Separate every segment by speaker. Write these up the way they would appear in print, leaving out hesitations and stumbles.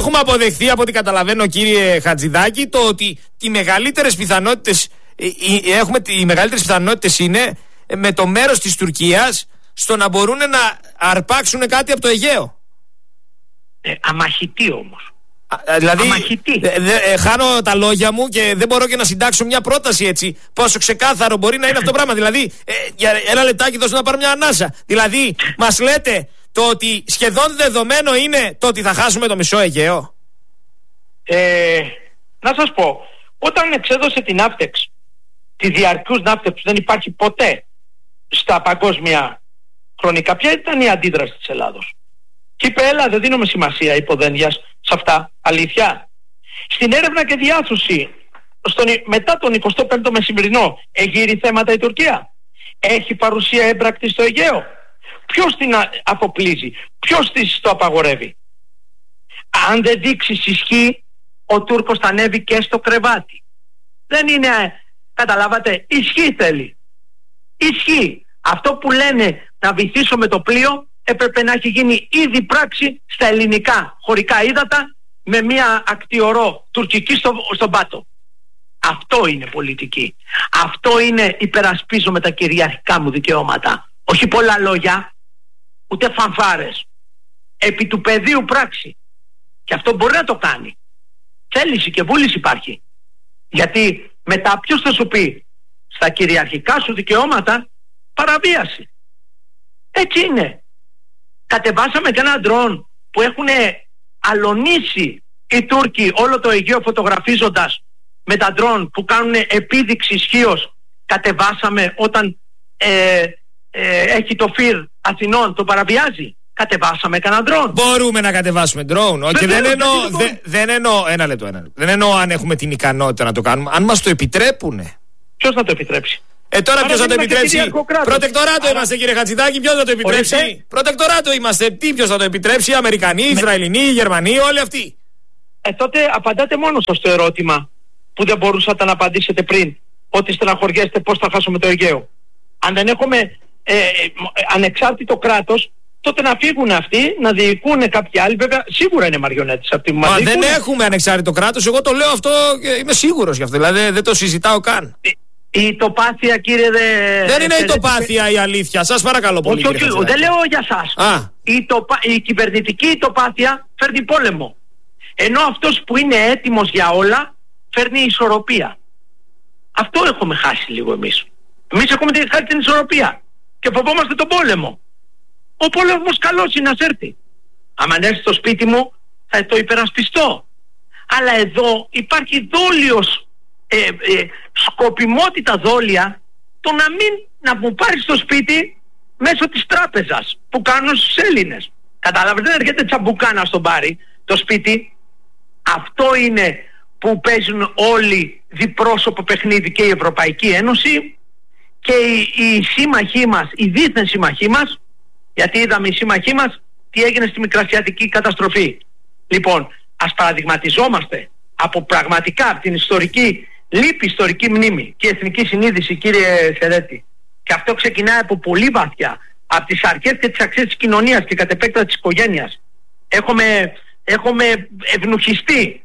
Speaker 1: έχουμε αποδεχθεί, από ό,τι καταλαβαίνω, κύριε Χατζηδάκη, το ότι οι μεγαλύτερες πιθανότητες είναι με το μέρος της Τουρκίας στο να μπορούν να αρπάξουν κάτι από το Αιγαίο.
Speaker 2: Αμαχητή όμως.
Speaker 1: Δηλαδή, χάνω τα λόγια μου και δεν μπορώ και να συντάξω μια πρόταση έτσι. Πόσο ξεκάθαρο μπορεί να είναι αυτό το πράγμα. Δηλαδή, για ένα λεπτάκι δώστε να πάρω μια ανάσα. Δηλαδή, μας λέτε το ότι σχεδόν δεδομένο είναι το ότι θα χάσουμε το μισό Αιγαίο.
Speaker 2: Να σας πω, όταν εξέδωσε την Ναύτεξ, τη διαρκούς Ναύτεξ που δεν υπάρχει ποτέ στα παγκόσμια χρονικά, ποια ήταν η αντίδραση της Ελλάδος? Και είπε, έλα, δεν δίνουμε σημασία υποδένειας σε αυτά, αλήθεια. Στην έρευνα και διάσωση μετά τον 25ο μεσημβρινό εγείρει θέματα η Τουρκία? Έχει παρουσία έμπρακτη στο Αιγαίο? Ποιος την αποπλίζει? Ποιος της το απαγορεύει? Αν δεν δείξει ισχύ, ο Τούρκος θα ανέβει και στο κρεβάτι. Δεν είναι, καταλάβατε, ισχύ θέλει. Ισχύ. Αυτό που λένε να βυθίσω με το πλοίο έπρεπε να έχει γίνει ήδη πράξη στα ελληνικά χωρικά ύδατα με μια ακτιορό τουρκική στον πάτο. Αυτό είναι πολιτική. Αυτό είναι υπερασπίζω με τα κυριαρχικά μου δικαιώματα. Όχι πολλά λόγια, ούτε φανφάρες. Επί του πεδίου πράξη. Και αυτό μπορεί να το κάνει. Θέληση και βούληση υπάρχει. Γιατί μετά ποιος θα σου πει στα κυριαρχικά σου δικαιώματα παραβίαση? Έτσι είναι. Κατεβάσαμε και ένα ντρόν που έχουν αλωνίσει οι Τούρκοι όλο το Αιγαίο φωτογραφίζοντας με τα ντρόν που κάνουν επίδειξη ισχύως. Κατεβάσαμε όταν έχει το ΦΥΡ Αθηνών, το παραβιάζει. Κατεβάσαμε κανένα ντρόν.
Speaker 1: Μπορούμε να κατεβάσουμε ντρόν. Και δεν εννοώ, ένα λεπτό. Δεν εννοώ αν έχουμε την ικανότητα να το κάνουμε. Αν μας το επιτρέπουνε.
Speaker 2: Ποιος θα το επιτρέψει?
Speaker 1: Τώρα ποιος θα το επιτρέψει? Προτεκτοράτο είμαστε, κύριε Χατζηδάκη. Ποιος θα το επιτρέψει? Προτεκτοράτο είμαστε. Ποιος θα το επιτρέψει? Αμερικανοί, Ισραηλινοί, Γερμανοί, όλοι αυτοί.
Speaker 2: Τότε απαντάτε μόνο στο ερώτημα που δεν μπορούσατε να απαντήσετε πριν. Ότι στεναχωριέστε πώς θα χάσουμε το Αιγαίο. Αν δεν έχουμε ανεξάρτητο κράτος, τότε να φύγουν αυτοί, να διοικούν κάποιοι άλλοι. Βέβαια, σίγουρα είναι μαριονέτες αυτοί που μας διοικούν.
Speaker 1: Δεν έχουμε ανεξάρτητο κράτος. Εγώ το λέω αυτό και είμαι σίγουρος γι' αυτό. Δηλαδή δεν το συζητάω καν.
Speaker 2: Η τοπάθεια, κύριε,
Speaker 1: δεν είναι η τοπάθεια η αλήθεια. Σας παρακαλώ πολύ.
Speaker 2: Όχι, δεν λέω για σας. Η κυβερνητική τοπάθεια φέρνει πόλεμο. Ενώ αυτός που είναι έτοιμος για όλα φέρνει ισορροπία. Αυτό έχουμε χάσει λίγο εμείς. Εμείς έχουμε χάσει την ισορροπία και φοβόμαστε τον πόλεμο. Ο πόλεμος καλός είναι να έρθει. Αν έρθει στο σπίτι μου θα το υπερασπιστώ. Αλλά εδώ υπάρχει δόλιος, σκοπιμότητα δόλια το να μου πάρει στο σπίτι μέσω της τράπεζας που κάνουν στους Έλληνες. Καταλαβαίνετε, δεν έρχεται τσαμπουκά να στον πάρει το σπίτι. Αυτό είναι που παίζουν όλοι διπρόσωπο παιχνίδι, και η Ευρωπαϊκή Ένωση και οι σύμμαχοί μας, οι δίθεν σύμμαχοί μας, γιατί είδαμε οι σύμμαχοί μας τι έγινε στη Μικρασιατική καταστροφή. Λοιπόν, ας παραδειγματιζόμαστε από πραγματικά από την ιστορική μνήμη και εθνική συνείδηση, κύριε Σερέτη. Και αυτό ξεκινάει από πολύ βαθιά, από τις αρχές και τις αξίες της κοινωνίας και κατ' επέκταση της οικογένειας. Έχουμε ευνουχιστεί,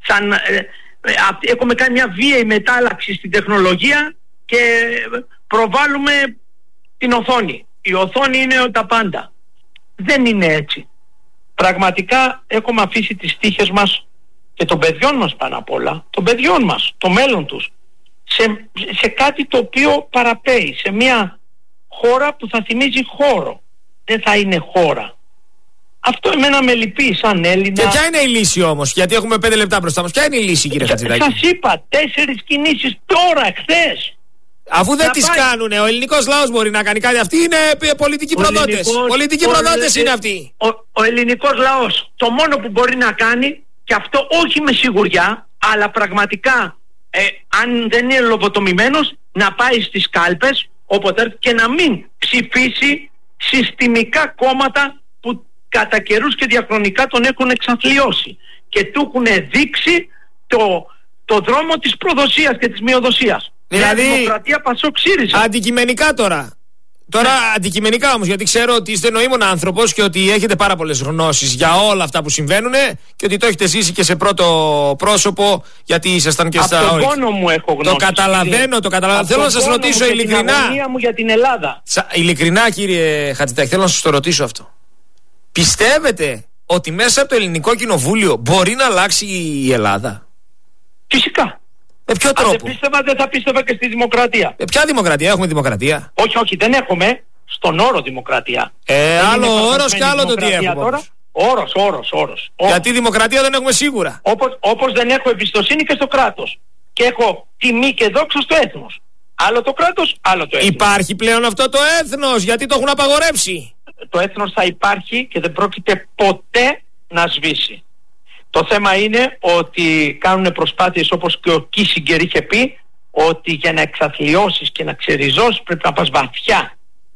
Speaker 2: έχουμε κάνει μια βίαιη μετάλλαξη στην τεχνολογία και προβάλλουμε την οθόνη. Η οθόνη είναι τα πάντα. Δεν είναι έτσι. Πραγματικά έχουμε αφήσει τις τύχες μας και των παιδιών μας πάνω απ' όλα, των παιδιών μας, το μέλλον τους, σε κάτι το οποίο παραπέει, σε μια χώρα που θα θυμίζει χώρο. Δεν θα είναι χώρα. Αυτό εμένα με λυπεί σαν Έλληνα.
Speaker 1: Και ποια είναι η λύση όμως? Γιατί έχουμε 5 λεπτά μπροστά μας. Ποια είναι η λύση, κύριε Χατζηδάκη?
Speaker 2: Σας είπα 4 κινήσεις τώρα, χθες.
Speaker 1: Αφού δεν τις κάνουνε, ο ελληνικός λαός μπορεί να κάνει κάτι. Αυτοί είναι πολιτικοί προδότες. Πολιτικοί προδότες είναι αυτοί.
Speaker 2: Ο ελληνικός λαός το μόνο που μπορεί να κάνει, και αυτό όχι με σιγουριά, αλλά πραγματικά αν δεν είναι λογοτομημένος, να πάει στις κάλπες όποτε και να μην ψηφίσει συστημικά κόμματα που κατά καιρούς και διαχρονικά τον έχουν εξαθλιώσει και του έχουν δείξει το δρόμο της προδοσίας και της μειοδοσίας.
Speaker 1: Δηλαδή,
Speaker 2: Δημοκρατία, Πασόκ, ΣΥΡΙΖΑ.
Speaker 1: Αντικειμενικά τώρα, Τώρα αντικειμενικά όμως, γιατί ξέρω ότι είστε νοήμων άνθρωπος και ότι έχετε πάρα πολλές γνώσεις για όλα αυτά που συμβαίνουν και ότι το έχετε ζήσει και σε πρώτο πρόσωπο, γιατί ήσασταν και στα.
Speaker 2: Από τον πόνο μου έχω γνώσεις.
Speaker 1: Το καταλαβαίνω. Θέλω να σας ρωτήσω ειλικρινά.
Speaker 2: Την αγωνία μου για την Ελλάδα.
Speaker 1: Ειλικρινά, κύριε Χατζηδάκη, θέλω να σας το ρωτήσω αυτό. Πιστεύετε ότι μέσα από το ελληνικό κοινοβούλιο μπορεί να αλλάξει η Ελλάδα?
Speaker 2: Φυσικά.
Speaker 1: Με ποιο τρόπο?
Speaker 2: Αν δεν πίστευα, δεν θα πίστευα και στη δημοκρατία.
Speaker 1: Ποια δημοκρατία? Έχουμε δημοκρατία?
Speaker 2: Όχι, δεν έχουμε. Στον όρο δημοκρατία.
Speaker 1: Άλλο όρος και άλλο το τι έχουμε.
Speaker 2: Τώρα. Όρος.
Speaker 1: Γιατί δημοκρατία δεν έχουμε σίγουρα.
Speaker 2: Όπως δεν έχω εμπιστοσύνη και στο κράτος. Και έχω τιμή και δόξα στο έθνος. Άλλο το κράτος, άλλο το έθνος.
Speaker 1: Υπάρχει πλέον αυτό το έθνος? Γιατί το έχουν απαγορεύσει?
Speaker 2: Το έθνος θα υπάρχει και δεν πρόκειται ποτέ να σβήσει. Το θέμα είναι ότι κάνουν προσπάθειες, όπως και ο Κίσιγκερ είχε πει, ότι για να εξαθλιώσεις και να ξεριζώσεις πρέπει να πας βαθιά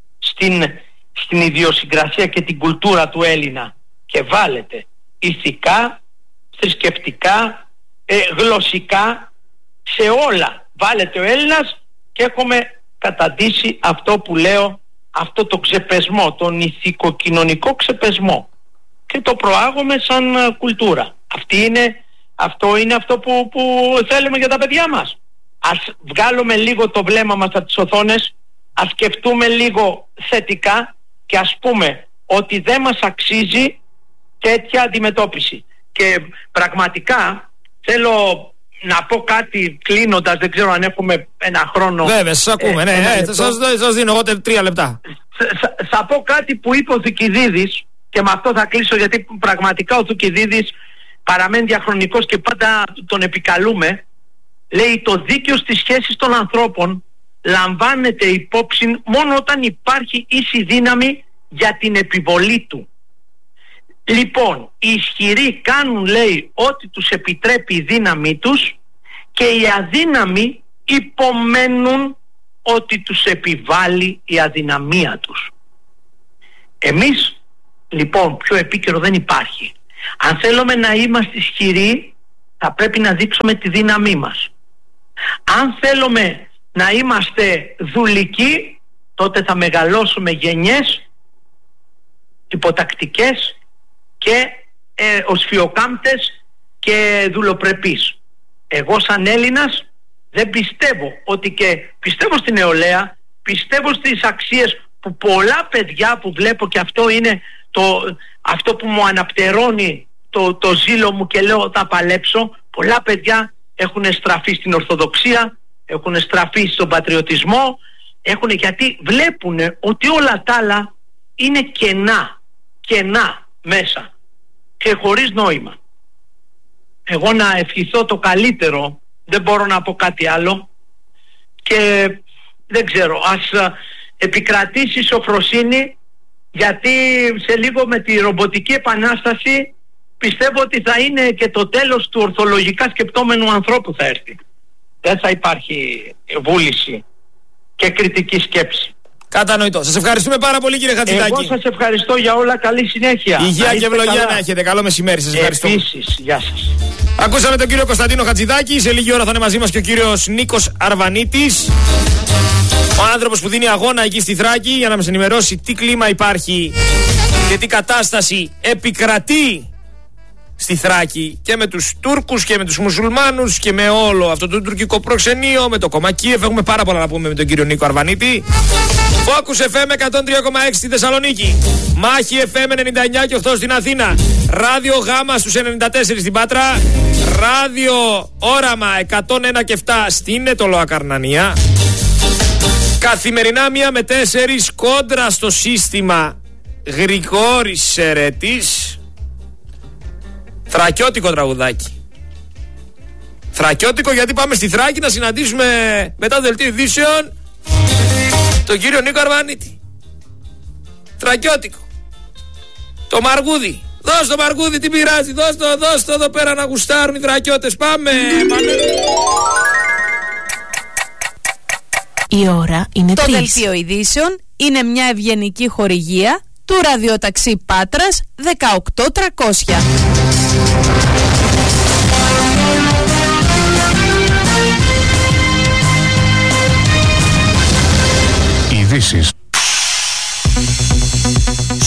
Speaker 2: στην ιδιοσυγκρασία και την κουλτούρα του Έλληνα και βάλετε ηθικά, θρησκευτικά, γλωσσικά, σε όλα βάλετε ο Έλληνας και έχουμε καταντήσει αυτό που λέω, αυτό το ξεπεσμό, τον ηθικοκοινωνικό ξεπεσμό, και το προάγουμε σαν κουλτούρα. Αυτό είναι αυτό που θέλουμε για τα παιδιά μας. Ας βγάλουμε λίγο το βλέμμα μας από τις οθόνες, ας σκεφτούμε λίγο θετικά και ας πούμε ότι δεν μας αξίζει τέτοια αντιμετώπιση. Και πραγματικά θέλω να πω κάτι κλείνοντας, δεν ξέρω αν έχουμε ένα χρόνο.
Speaker 1: Βέβαια, σας ακούμε, σας δίνω εγώ 3 λεπτά.
Speaker 2: Θα πω κάτι που είπε ο Θουκυδίδης και με αυτό θα κλείσω, γιατί πραγματικά ο Θουκυδίδης παραμένει διαχρονικός και πάντα τον επικαλούμε. Λέει: το δίκαιο στις σχέσεις των ανθρώπων λαμβάνεται υπόψη μόνο όταν υπάρχει ίση δύναμη για την επιβολή του. Λοιπόν, οι ισχυροί κάνουν, λέει, ό,τι τους επιτρέπει η δύναμή τους και οι αδύναμοι υπομένουν ό,τι τους επιβάλλει η αδυναμία τους. Εμείς, λοιπόν, πιο επίκαιρο δεν υπάρχει. Αν θέλουμε να είμαστε ισχυροί, θα πρέπει να δείξουμε τη δύναμή μας. Αν θέλουμε να είμαστε δουλικοί, τότε θα μεγαλώσουμε γενιές υποτακτικές και οσφιοκάμπτες και δουλοπρεπείς. Εγώ σαν Έλληνας δεν πιστεύω ότι, και πιστεύω στην νεολαία, πιστεύω στις αξίες που πολλά παιδιά που βλέπω, και αυτό είναι αυτό που μου αναπτερώνει το ζήλο μου και λέω θα παλέψω. Πολλά παιδιά έχουν στραφεί στην Ορθοδοξία, έχουν στραφεί στον πατριωτισμό, γιατί βλέπουν ότι όλα τα άλλα είναι κενά μέσα και χωρίς νόημα. Εγώ να ευχηθώ το καλύτερο, δεν μπορώ να πω κάτι άλλο, και δεν ξέρω, ας επικρατήσει η σοφροσύνη, γιατί σε λίγο με τη ρομποτική επανάσταση πιστεύω ότι θα είναι και το τέλος του ορθολογικά σκεπτόμενου ανθρώπου, θα έρθει. Δεν θα υπάρχει βούληση και κριτική σκέψη.
Speaker 1: Κατανοητό. Σας ευχαριστούμε πάρα πολύ, κύριε Χατζηδάκη.
Speaker 2: Εγώ σας ευχαριστώ για όλα. Καλή συνέχεια.
Speaker 1: Υγεία και ευλογία να έχετε. Καλό μεσημέρι. Σας ευχαριστώ.
Speaker 2: Επίσης, γεια σας.
Speaker 1: Ακούσαμε τον κύριο Κωνσταντίνο Χατζηδάκη. Σε λίγη ώρα θα είναι μαζί μας και ο κύριος Νίκος Αρβανίτης, ο άνθρωπος που δίνει αγώνα εκεί στη Θράκη για να μας ενημερώσει τι κλίμα υπάρχει και τι κατάσταση επικρατεί στη Θράκη και με τους Τούρκους και με τους Μουσουλμάνους και με όλο αυτό το τουρκικό προξενείο, με το κόμμα Κίεβ. Έχουμε πάρα πολλά να πούμε με τον κύριο Νίκο Αρβανίτη. Focus FM 103,6 στη Θεσσαλονίκη, Μάχη FM 99 και 8 στην Αθήνα, Ράδιο Γάμα στους 94 στην Πάτρα, Ράδιο Όραμα 101 και 7 στην Ετωλοακαρνανία. Καθημερινά 1 με 4 κόντρα στο σύστημα Γρηγόρης Σερέτης. Θρακιώτικο τραγουδάκι. Θρακιώτικο, γιατί πάμε στη Θράκη να συναντήσουμε μετά το δελτίο ειδήσεων τον κύριο Νίκο Αρβανίτη. Θρακιώτικο. Το Μαργούδι. Δώσ' το Μαργούδι, τι πειράζει. Δώσ' το εδώ πέρα να γουστάρουν οι Θρακιώτες. Πάμε.
Speaker 3: Η ώρα είναι 3.
Speaker 4: Το δελτίο ειδήσεων είναι μια ευγενική χορηγία του ραδιοταξί Πάτρας 18300.
Speaker 5: Ειδήσεις.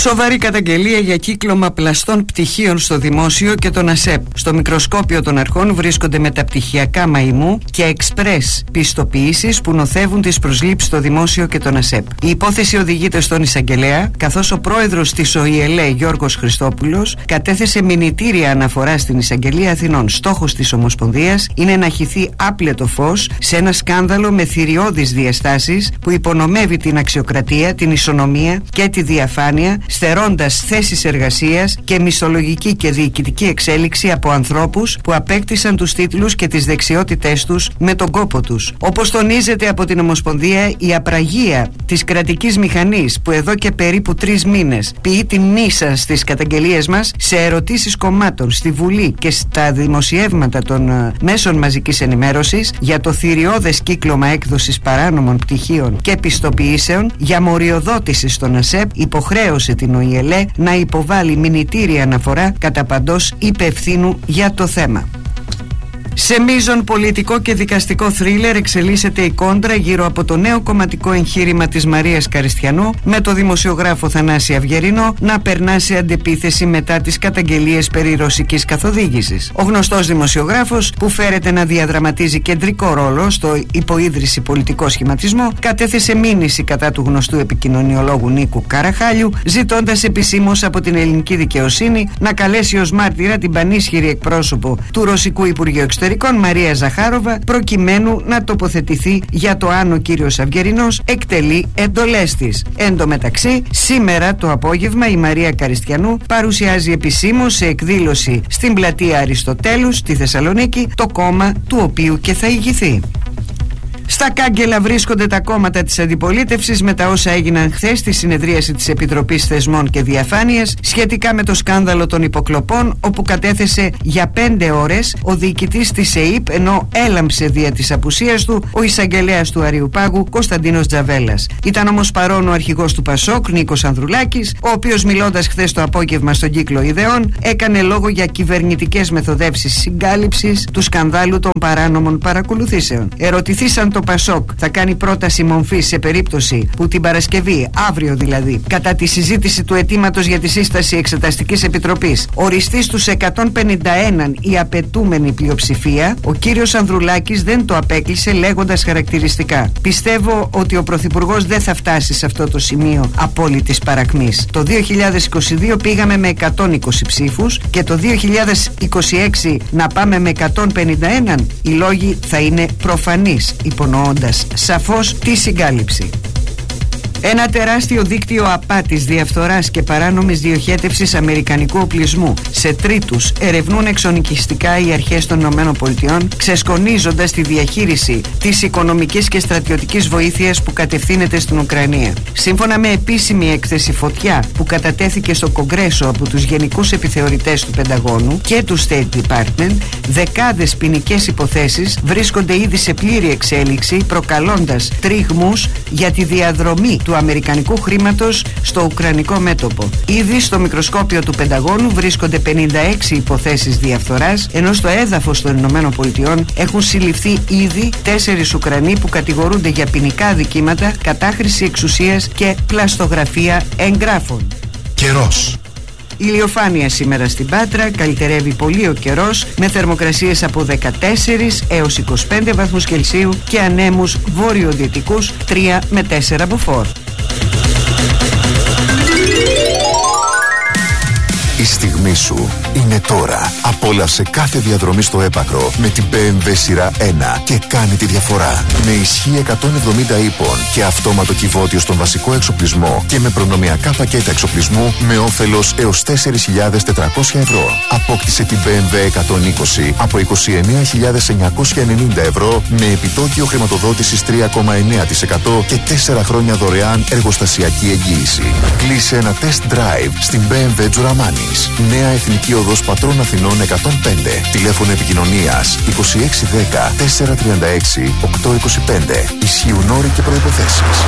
Speaker 3: Σοβαρή καταγγελία για κύκλωμα πλαστών πτυχίων στο δημόσιο και τον ΑΣΕΠ. Στο μικροσκόπιο των αρχών βρίσκονται μεταπτυχιακά μαϊμού και εξπρές πιστοποιήσεις που νοθεύουν τις προσλήψεις στο δημόσιο και τον ΑΣΕΠ. Η υπόθεση οδηγείται στον εισαγγελέα, καθώς ο πρόεδρος της ΟΗΕΛΕ, Γιώργος Χριστόπουλος, κατέθεσε μηνυτήρια αναφορά στην Εισαγγελία Αθηνών. Στόχος της Ομοσπονδίας είναι να χυθεί άπλετο φως σε ένα σκάνδαλο με θηριώδεις διαστάσεις που υπονομεύει την αξιοκρατία, την ισονομία και τη διαφάνεια, στερώντας θέσεις εργασίας και μισθολογική και διοικητική εξέλιξη από ανθρώπους που απέκτησαν τους τίτλους και τις δεξιότητές τους με τον κόπο τους. Όπως τονίζεται από την Ομοσπονδία, η απραγία της κρατικής μηχανής που εδώ και περίπου 3 μήνες ποιεί τη μίσα στις καταγγελίες μας σε ερωτήσεις κομμάτων στη Βουλή και στα δημοσιεύματα των μέσων μαζικής ενημέρωσης για το θηριώδες κύκλωμα έκδοσης παράνομων πτυχίων και πιστοποιήσεων για μοριοδότηση στον ΑΣΕΠ, υποχρέωσε την ΟΗΕΛΕ να υποβάλει μηνυτήρια αναφορά κατά παντός υπευθύνου για το θέμα. Σε μείζον πολιτικό και δικαστικό θρίλερ εξελίσσεται η κόντρα γύρω από το νέο κομματικό εγχείρημα της Μαρίας Καριστιανού, με το δημοσιογράφο Θανάση Αυγερινό να περνά σε αντεπίθεση μετά τις καταγγελίες περί ρωσικής καθοδήγησης. Ο γνωστός δημοσιογράφος, που φέρεται να διαδραματίζει κεντρικό ρόλο στο υποίδρυση πολιτικό σχηματισμό, κατέθεσε μήνυση κατά του γνωστού επικοινωνιολόγου Νίκου Καραχάλιου, ζητώντας επισήμως από την ελληνική δικαιοσύνη να καλέσει ως μάρτυρα την πανίσχυρη εκπρόσωπο του Ρωσικού Υπουργείου Εξωτερικών, Μαρία Ζαχάροβα, προκειμένου να τοποθετηθεί για το αν ο κύριος Αυγερινός εκτελεί εντολές της. Εν τω μεταξύ, σήμερα το απόγευμα η Μαρία Καριστιανού παρουσιάζει επισήμως σε εκδήλωση στην πλατεία Αριστοτέλου στη Θεσσαλονίκη το κόμμα του οποίου και θα ηγηθεί. Στα κάγκελα βρίσκονται τα κόμματα της αντιπολίτευσης με τα όσα έγιναν χθες στη συνεδρίαση της Επιτροπής Θεσμών και Διαφάνειας σχετικά με το σκάνδαλο των υποκλοπών, όπου κατέθεσε για 5 ώρες ο διοικητής της ΕΥΠ, ενώ έλαμψε δια της απουσίας του ο εισαγγελέας του Αριουπάγου Κωνσταντίνος Τζαβέλας. Ήταν όμως παρόν ο αρχηγός του ΠΑΣΟΚ, Νίκος Ανδρουλάκης, ο οποίος μιλώντας χθες το απόγευμα στον Κύκλο Ιδεών έκανε λόγο για κυβερνητικές μεθοδεύσεις συγκάλυψης του σκανδάλου των παράνομων παρακολουθήσεων. Ερωτηθήσαν το ΠΑΣΟΚ θα κάνει πρόταση μομφής σε περίπτωση που την Παρασκευή, αύριο δηλαδή, κατά τη συζήτηση του αιτήματος για τη σύσταση Εξεταστικής Επιτροπής, οριστεί στους 151 η απαιτούμενη πλειοψηφία, ο κύριος Ανδρουλάκης δεν το απέκλεισε λέγοντας χαρακτηριστικά: πιστεύω ότι ο Πρωθυπουργός δεν θα φτάσει σε αυτό το σημείο απόλυτης παρακμής. Το 2022 πήγαμε με 120 ψήφους και το 2026 να πάμε με 151. Οι λόγοι θα είναι προφανείς, υπονοώντας σαφώς τη συγκάλυψη. Ένα τεράστιο δίκτυο απάτης, διαφθοράς και παράνομης διοχέτευσης αμερικανικού οπλισμού σε τρίτους ερευνούν εξονυχιστικά οι αρχές των ΗΠΑ, ξεσκονίζοντας τη διαχείριση της οικονομικής και στρατιωτικής βοήθειας που κατευθύνεται στην Ουκρανία. Σύμφωνα με επίσημη έκθεση Φωτιά που κατατέθηκε στο Κογκρέσο από τους γενικούς επιθεωρητές του Πενταγώνου και του State Department, δεκάδες ποινικές υποθέσεις βρίσκονται ήδη σε πλήρη εξέλιξη, προκαλώντας τρίγμους για τη διαδρομή του αμερικανικού χρήματος στο ουκρανικό μέτωπο. Ήδη στο μικροσκόπιο του Πενταγώνου βρίσκονται 56 υποθέσεις διαφθοράς, ενώ στο έδαφος των ΗΠΑ έχουν συλληφθεί ήδη 4 Ουκρανοί που κατηγορούνται για ποινικά αδικήματα, κατάχρηση εξουσίας και πλαστογραφία εγγράφων.
Speaker 5: Καιρός.
Speaker 3: Ηλιοφάνεια σήμερα στην Πάτρα, καλυτερεύει πολύ ο καιρός με θερμοκρασίες από 14 έως 25 βαθμούς Κελσίου και ανέμους βόρειο-δυτικούς 3 με 4 μποφόρ.
Speaker 5: Η στιγμή σου είναι τώρα. Απόλαυσε κάθε διαδρομή στο έπακρο με την BMW σειρά 1 και κάνει τη διαφορά. Με ισχύ 170 ύπων και αυτόματο κυβότιο στον βασικό εξοπλισμό και με προνομιακά πακέτα εξοπλισμού με όφελος έως 4.400 ευρώ. Απόκτησε την BMW 120 από 29.990 ευρώ με επιτόκιο χρηματοδότησης 3,9% και 4 χρόνια δωρεάν εργοστασιακή εγγύηση. Κλείσε ένα test drive στην BMW Τζουραμάνη. Νέα Εθνική Οδός Πατρών Αθηνών 105. Τηλέφωνο επικοινωνίας 2610 436 825. Ισχύουν όροι και προϋποθέσεις.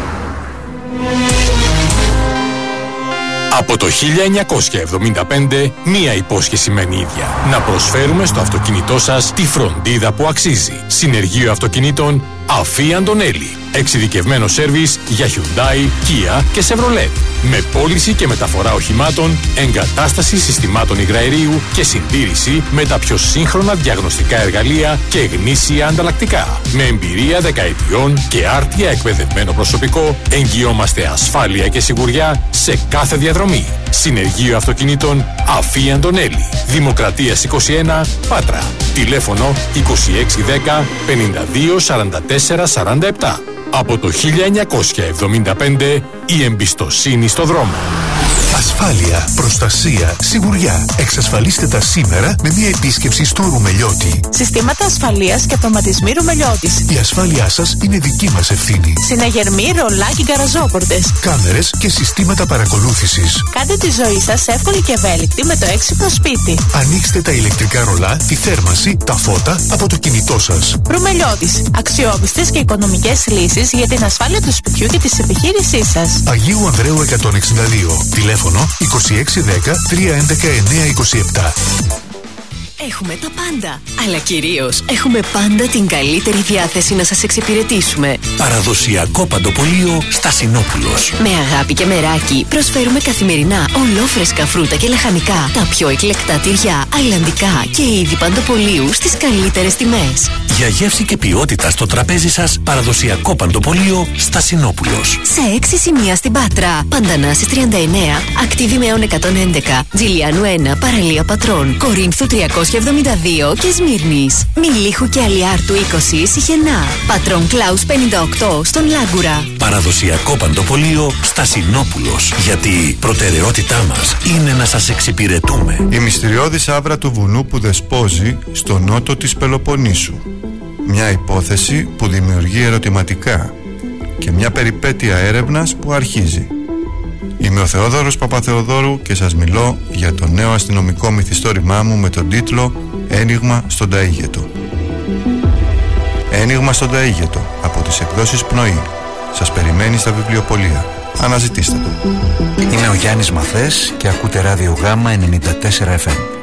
Speaker 6: Από το 1975, μία υπόσχεση μένει ίδια. Να προσφέρουμε στο αυτοκίνητό σας τη φροντίδα που αξίζει. Συνεργείο Αυτοκινήτων Αφή Αντωνέλη. Εξειδικευμένο σέρβις για Hyundai, Kia και Chevrolet. Με πώληση και μεταφορά οχημάτων, εγκατάσταση συστημάτων υγραερίου και συντήρηση με τα πιο σύγχρονα διαγνωστικά εργαλεία και γνήσια ανταλλακτικά. Με εμπειρία δεκαετιών και άρτια εκπαιδευμένο προσωπικό, εγγυόμαστε ασφάλεια και σιγουριά σε κάθε διαδρομή. Συνεργείο αυτοκινήτων Αφή Αντωνέλη. Δημοκρατίας 21, Πάτρα. Τηλέφωνο 2610 52 44 47. Από το 1975 η εμπιστοσύνη στο δρόμο.
Speaker 7: Ασφάλεια, προστασία, σιγουριά. Εξασφαλίστε τα σήμερα με μια επίσκεψη στο Ρουμελιώτη.
Speaker 4: Συστήματα ασφαλείας και αυτοματισμοί Ρουμελιώτης.
Speaker 7: Η ασφάλειά σας είναι δική μας ευθύνη.
Speaker 4: Συναγερμοί, ρολά και γκαραζόπορτες.
Speaker 7: Κάμερες και συστήματα παρακολούθησης.
Speaker 4: Κάντε τη ζωή σας εύκολη και ευέλικτη με το έξυπνο σπίτι.
Speaker 7: Ανοίξτε τα ηλεκτρικά ρολά, τη θέρμανση, τα φώτα από το κινητό σας.
Speaker 4: Ρουμελιώτης. Αξιόπιστες και οικονομικές λύσεις για την ασφάλεια του σπιτιού και της επιχείρησής σας.
Speaker 7: Αγίου Ανδρέου 162. Τηλέφωνο 2610 311 927.
Speaker 8: Έχουμε τα πάντα, αλλά κυρίως έχουμε πάντα την καλύτερη διάθεση να σας εξυπηρετήσουμε.
Speaker 9: Παραδοσιακό παντοπωλείο Στασινόπουλος.
Speaker 8: Με αγάπη και μεράκι προσφέρουμε καθημερινά ολόφρεσκα φρούτα και λαχανικά, τα πιο εκλεκτά τυριά, αιλαντικά και είδη παντοπωλείου στις καλύτερες τιμές.
Speaker 9: Για γεύση και ποιότητα στο τραπέζι σας, παραδοσιακό παντοπωλείο Στασινόπουλος.
Speaker 8: Σε 6 σημεία στην Πάτρα. Παντανάσης 39, Ακτίβη-Μεών 111, Τζιλιάνου 1, Παραλία Πατρών, Κορίνθου 372 και Σμύρνης. Μιλίχου και Αλιάρτου 20, Σιχενά. Πατρών Κλάους 58 στον Λάγκουρα.
Speaker 9: Παραδοσιακό παντοπωλείο Στασινόπουλος. Γιατί η προτεραιότητά μας είναι να σας εξυπηρετούμε.
Speaker 10: Η μυστηριώδης άβρα του βουνού που δεσπόζει στο νότο της Πελοποννήσου. Μια υπόθεση που δημιουργεί ερωτηματικά και μια περιπέτεια έρευνας που αρχίζει. Είμαι ο Θεόδωρος Παπαθεοδόρου και σας μιλώ για το νέο αστυνομικό μυθιστόρημά μου με τον τίτλο «Ένιγμα στον Ταΐγετο». «Ένιγμα στον Ταΐγετο» από τις εκδόσεις Πνοή. Σας περιμένει στα βιβλιοπωλεία. Αναζητήστε το.
Speaker 11: Είμαι ο Γιάννης Μαθές και ακούτε ράδιο Γάμμα 94 FM.